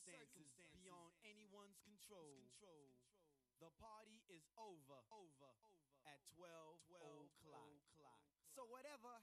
circumstances beyond anyone's control. The party is over at 12 o'clock. So whatever